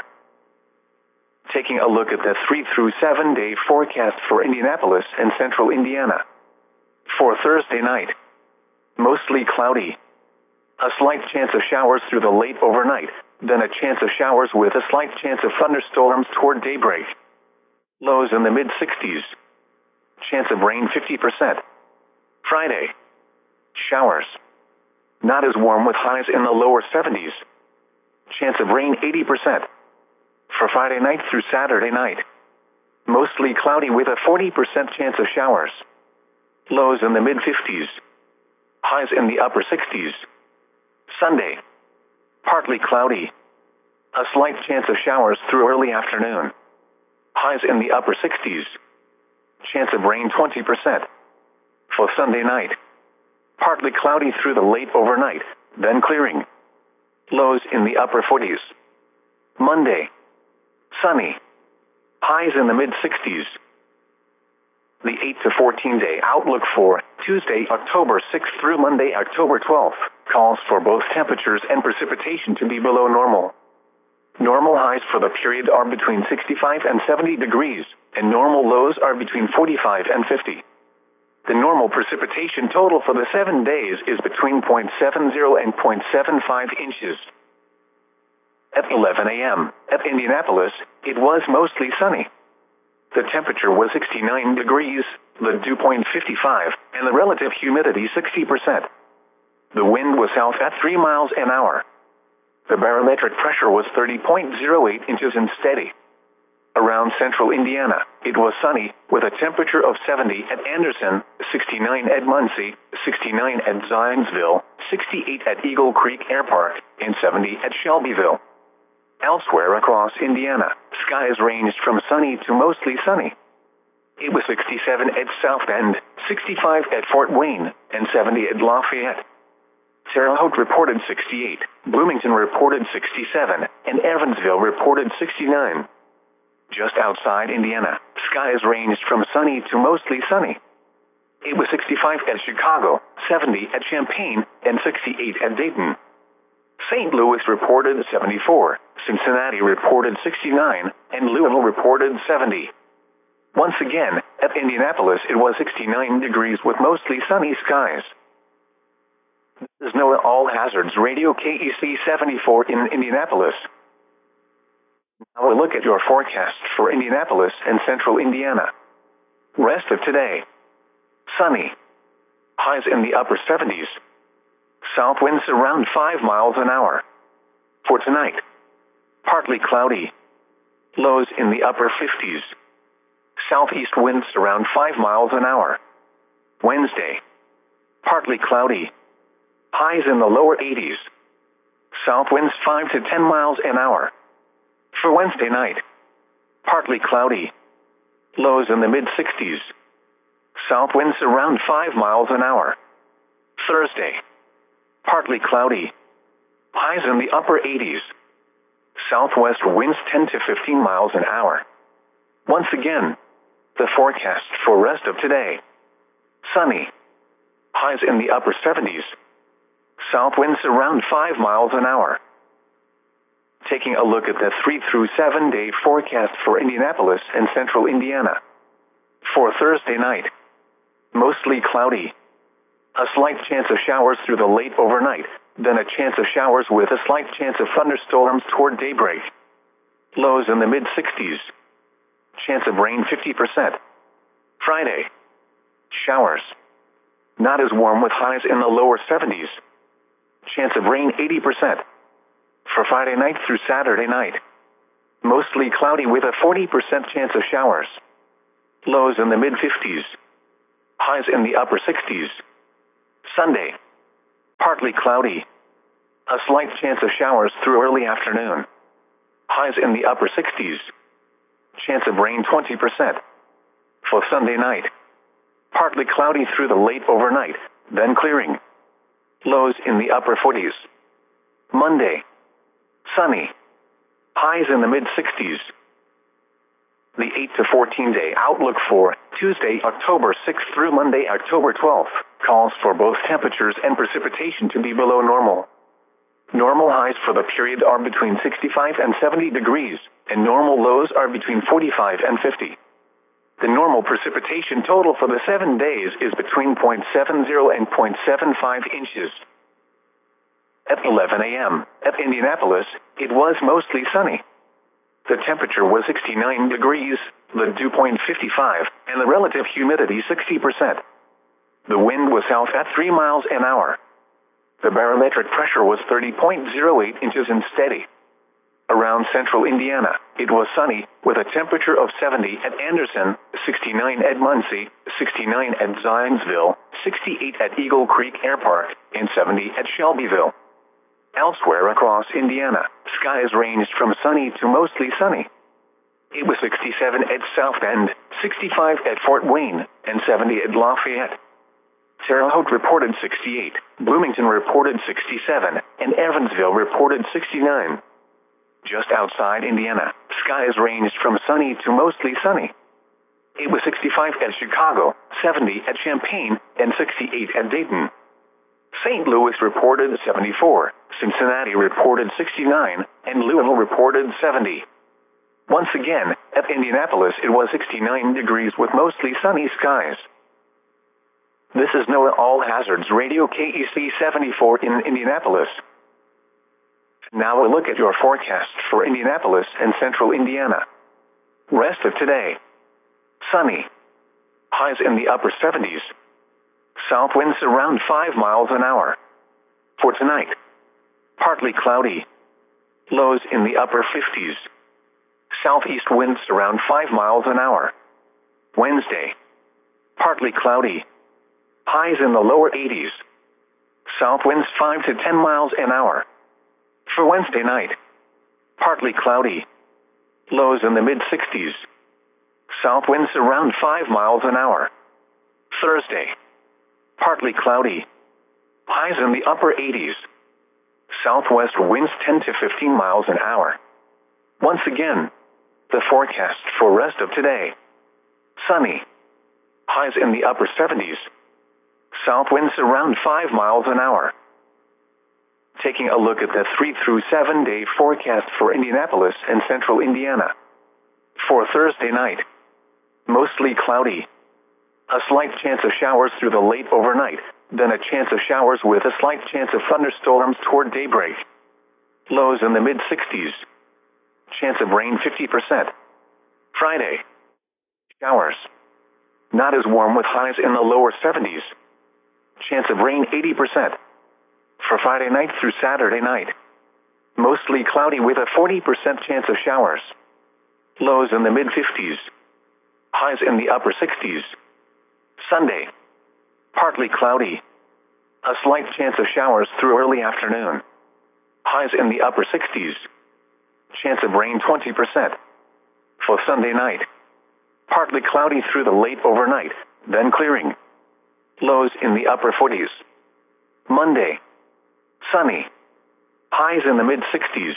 Taking a look at the three through seven day forecast for Indianapolis and central Indiana. For Thursday night, mostly cloudy. A slight chance of showers through the late overnight, then a chance of showers with a slight chance of thunderstorms toward daybreak. Lows in the mid sixties. Chance of rain fifty percent. Friday, showers. Not as warm with highs in the lower seventies. Chance of rain eighty percent. For Friday night through Saturday night, mostly cloudy with a forty percent chance of showers. Lows in the mid fifties. Highs in the upper sixties. Sunday, partly cloudy. A slight chance of showers through early afternoon. Highs in the upper sixties. Chance of rain twenty percent. For Sunday night, partly cloudy through the late overnight, then clearing. Lows in the upper forties. Monday, sunny. Highs in the mid sixties. The eight to fourteen day outlook for Tuesday, October sixth through Monday, October twelfth, calls for both temperatures and precipitation to be below normal. Normal highs for the period are between sixty-five and seventy degrees, and normal lows are between forty-five and fifty. The normal precipitation total for the seven days is between zero point seven zero and zero point seven five inches. At eleven a m at Indianapolis, it was mostly sunny. The temperature was sixty-nine degrees, the dew point fifty-five, and the relative humidity sixty percent. The wind was south at three miles an hour. The barometric pressure was thirty point zero eight inches and steady. Around central Indiana, it was sunny, with a temperature of seventy at Anderson, sixty-nine at Muncie, sixty-nine at Zionsville, sixty-eight at Eagle Creek Air Park, and seventy at Shelbyville. Elsewhere across Indiana, skies ranged from sunny to mostly sunny. It was sixty-seven at South Bend, sixty-five at Fort Wayne, and seventy at Lafayette. Terre Haute reported sixty-eight, Bloomington reported sixty-seven, and Evansville reported sixty-nine. Just outside Indiana, skies ranged from sunny to mostly sunny. It was sixty-five at Chicago, seventy at Champaign, and sixty-eight at Dayton. Saint Louis reported seventy-four, Cincinnati reported sixty-nine, and Louisville reported seventy. Once again, at Indianapolis it was sixty-nine degrees with mostly sunny skies. This is NOAA All Hazards Radio K E C seventy-four in Indianapolis. Now we'll look at your forecast for Indianapolis and central Indiana. Rest of today. Sunny. Highs in the upper seventies. South winds around five miles an hour. For tonight, partly cloudy. Lows in the upper fifties. Southeast winds around five miles an hour. Wednesday, partly cloudy. Highs in the lower eighties. South winds five to ten miles an hour. For Wednesday night, partly cloudy. Lows in the mid sixties. South winds around five miles an hour. Thursday, partly cloudy. Highs in the upper eighties. Southwest winds ten to fifteen miles an hour. Once again, the forecast for rest of today. Sunny. Highs in the upper seventies. South winds around five miles an hour. Taking a look at the three through seven day forecast for Indianapolis and central Indiana. For Thursday night, mostly cloudy. A slight chance of showers through the late overnight, then a chance of showers with a slight chance of thunderstorms toward daybreak. Lows in the mid sixties. Chance of rain fifty percent. Friday, showers. Not as warm with highs in the lower seventies. Chance of rain eighty percent. For Friday night through Saturday night. Mostly cloudy with a forty percent chance of showers. Lows in the mid fifties. Highs in the upper sixties. Sunday. Partly cloudy. A slight chance of showers through early afternoon. Highs in the upper sixties. Chance of rain twenty percent. For Sunday night. Partly cloudy through the late overnight, then clearing. Lows in the upper forties. Monday. Sunny. Highs in the mid sixties. The eight to fourteen day outlook for Tuesday, October sixth through Monday, October twelfth, calls for both temperatures and precipitation to be below normal. Normal highs for the period are between sixty-five and seventy degrees, and normal lows are between forty-five and fifty. The normal precipitation total for the seven days is between zero point seven zero and zero point seven five inches. At eleven a m at Indianapolis, it was mostly sunny. The temperature was sixty-nine degrees, the dew point fifty-five, and the relative humidity sixty percent. The wind was south at three miles an hour. The barometric pressure was thirty point zero eight inches and steady. Around central Indiana, it was sunny, with a temperature of seventy at Anderson, sixty-nine at Muncie, sixty-nine at Zionsville, sixty-eight at Eagle Creek Air Park, and seventy at Shelbyville. Elsewhere across Indiana, skies ranged from sunny to mostly sunny. It was sixty-seven at South Bend, sixty-five at Fort Wayne, and seventy at Lafayette. Terre Haute reported sixty-eight, Bloomington reported sixty-seven, and Evansville reported sixty-nine. Just outside Indiana, skies ranged from sunny to mostly sunny. It was sixty-five at Chicago, seventy at Champaign, and sixty-eight at Dayton. Saint Louis reported seventy-four, Cincinnati reported sixty-nine, and Louisville reported seventy. Once again, at Indianapolis it was sixty-nine degrees with mostly sunny skies. This is NOAA All Hazards Radio K E C seventy-four in Indianapolis. Now a look at your forecast for Indianapolis and central Indiana. Rest of today. Sunny. Highs in the upper seventies. South winds around five miles an hour. For tonight. Partly cloudy. Lows in the upper fifties. Southeast winds around five miles an hour. Wednesday. Partly cloudy. Highs in the lower eighties. South winds five to ten miles an hour. For Wednesday night. Partly cloudy. Lows in the mid sixties. South winds around five miles an hour. Thursday. Partly cloudy. Highs in the upper eighties. Southwest winds ten to fifteen miles an hour. Once again, the forecast for rest of today. Sunny. Highs in the upper seventies. South winds around five miles an hour. Taking a look at the three through seven day forecast for Indianapolis and central Indiana. For Thursday night. Mostly cloudy. A slight chance of showers through the late overnight, then a chance of showers with a slight chance of thunderstorms toward daybreak. Lows in the mid sixties. Chance of rain fifty percent. Friday. Showers. Not as warm with highs in the lower seventies. Chance of rain eighty percent. For Friday night through Saturday night. Mostly cloudy with a forty percent chance of showers. Lows in the mid fifties. Highs in the upper sixties. Sunday. Partly cloudy. A slight chance of showers through early afternoon. Highs in the upper sixties. Chance of rain twenty percent. For Sunday night. Partly cloudy through the late overnight, then clearing. Lows in the upper forties. Monday. Sunny. Highs in the mid sixties.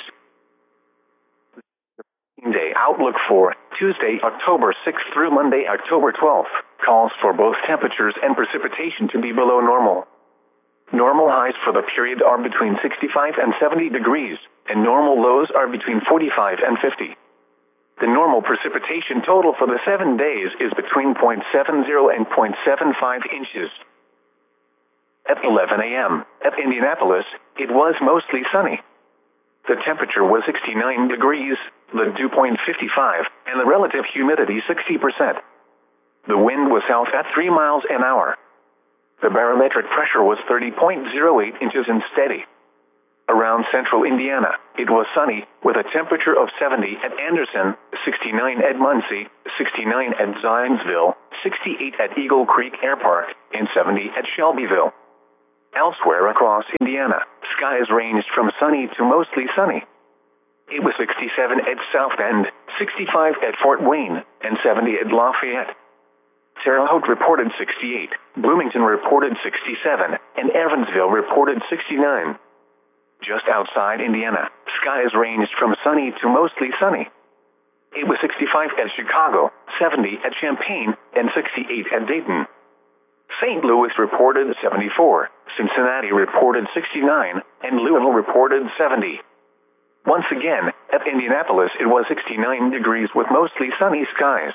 Day outlook for Tuesday, October sixth through Monday, October twelfth, calls for both temperatures and precipitation to be below normal. Normal highs for the period are between sixty-five and seventy degrees, and normal lows are between forty-five and fifty. The normal precipitation total for the seven days is between zero point seven zero and zero point seven five inches. At eleven a m at Indianapolis, it was mostly sunny. The temperature was sixty-nine degrees, the dew point fifty-five, and the relative humidity sixty percent. The wind was south at three miles an hour. The barometric pressure was thirty point zero eight inches and steady. Around central Indiana, it was sunny, with a temperature of seventy at Anderson, sixty-nine at Muncie, sixty-nine at Zionsville, sixty-eight at Eagle Creek Air Park, and seventy at Shelbyville. Elsewhere across Indiana, skies ranged from sunny to mostly sunny. It was sixty-seven at South Bend, sixty-five at Fort Wayne, and seventy at Lafayette. Terre Haute reported sixty-eight, Bloomington reported sixty-seven, and Evansville reported sixty-nine. Just outside Indiana, skies ranged from sunny to mostly sunny. It was sixty-five at Chicago, seventy at Champaign, and sixty-eight at Dayton. Saint Louis reported seventy-four, Cincinnati reported sixty-nine, and Louisville reported seventy. Once again, at Indianapolis it was sixty-nine degrees with mostly sunny skies.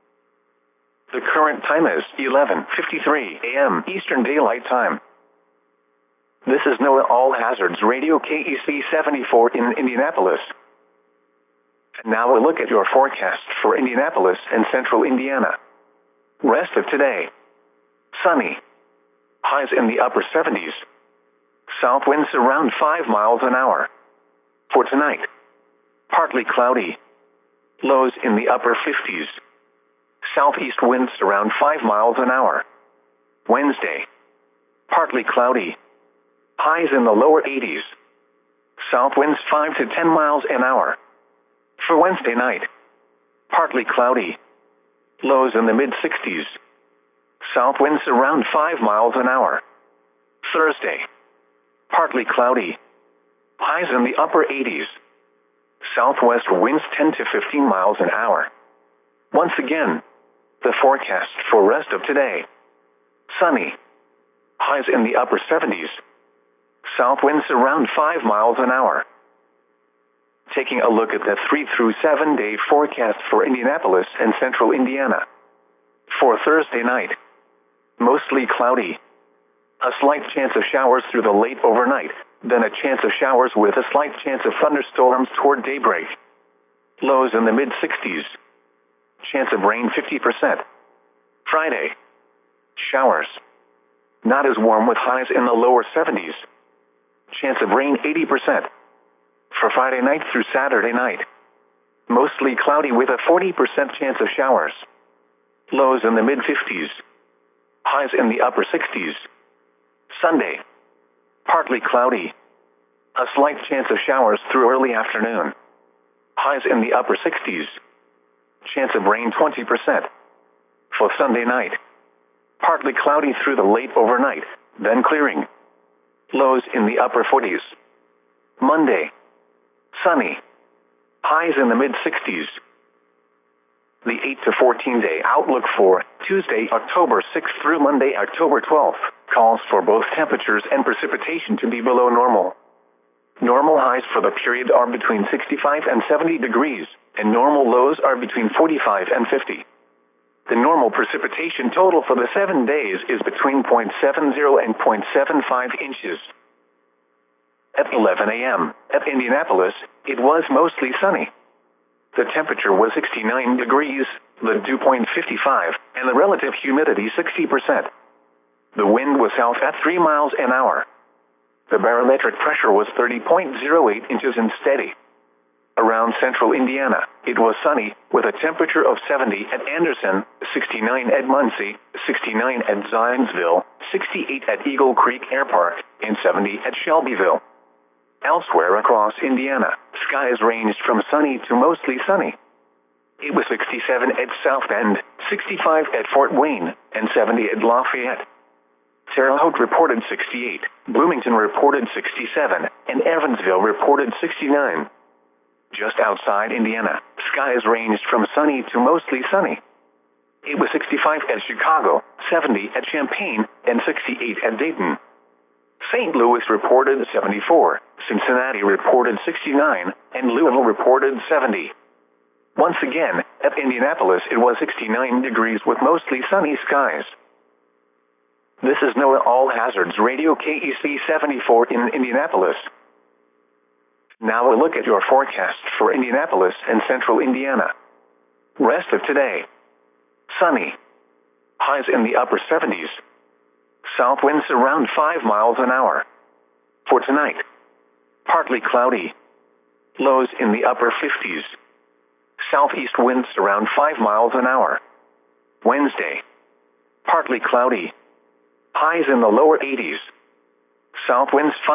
The current time is eleven fifty-three a m Eastern Daylight Time. This is NOAA All Hazards Radio K E C seventy-four in Indianapolis. Now a look at your forecast for Indianapolis and central Indiana. Rest of today. Sunny. Highs in the upper seventies. South winds around five miles an hour. For tonight. Partly cloudy. Lows in the upper fifties. Southeast winds around five miles an hour. Wednesday. Partly cloudy. Highs in the lower eighties. South winds five to ten miles an hour. For Wednesday night. Partly cloudy. Lows in the mid sixties. South winds around five miles an hour. Thursday. Partly cloudy. Highs in the upper eighties. Southwest winds ten to fifteen miles an hour. Once again, the forecast for rest of today. Sunny. Highs in the upper seventies. South winds around five miles an hour. Taking a look at the three through seven day forecast for Indianapolis and central Indiana. For Thursday night, mostly cloudy. A slight chance of showers through the late overnight, then a chance of showers with a slight chance of thunderstorms toward daybreak. Lows in the mid sixties. Chance of rain fifty percent. Friday. Showers. Not as warm with highs in the lower seventies. Chance of rain eighty percent. For Friday night through Saturday night. Mostly cloudy with a forty percent chance of showers. Lows in the mid fifties. Highs in the upper sixties. Sunday. Partly cloudy. A slight chance of showers through early afternoon. Highs in the upper sixties. Chance of rain twenty percent. For Sunday night. Partly cloudy through the late overnight, then clearing. Lows in the upper forties. Monday. Sunny. Highs in the mid sixties. The eight to fourteen day outlook for Tuesday, October sixth through Monday, October twelfth, calls for both temperatures and precipitation to be below normal. Normal highs for the period are between sixty-five and seventy degrees, and normal lows are between forty-five and fifty. The normal precipitation total for the seven days is between zero point seven zero and zero point seven five inches. At eleven a m at Indianapolis, it was mostly sunny. The temperature was sixty-nine degrees, the dew point fifty-five, and the relative humidity sixty percent. The wind was south at three miles an hour. The barometric pressure was thirty point zero eight inches and steady. Around central Indiana, it was sunny, with a temperature of seventy at Anderson, sixty-nine at Muncie, sixty-nine at Zionsville, sixty-eight at Eagle Creek Air Park, and seventy at Shelbyville. Elsewhere across Indiana, skies ranged from sunny to mostly sunny. It was sixty-seven at South Bend, sixty-five at Fort Wayne, and seventy at Lafayette. Terre Haute reported sixty-eight, Bloomington reported sixty-seven, and Evansville reported sixty-nine. Just outside Indiana, skies ranged from sunny to mostly sunny. It was sixty-five at Chicago, seventy at Champaign, and sixty-eight at Dayton. Saint Louis reported seventy-four, Cincinnati reported sixty-nine, and Louisville reported seventy. Once again, at Indianapolis it was sixty-nine degrees with mostly sunny skies. This is NOAA All Hazards Radio K E C seventy-four in Indianapolis. Now a look at your forecast for Indianapolis and central Indiana. Rest of today. Sunny. Highs in the upper seventies. South winds around five miles an hour. For tonight, partly cloudy. Lows in the upper fifties. Southeast winds around five miles an hour. Wednesday, partly cloudy. Highs in the lower eighties. South winds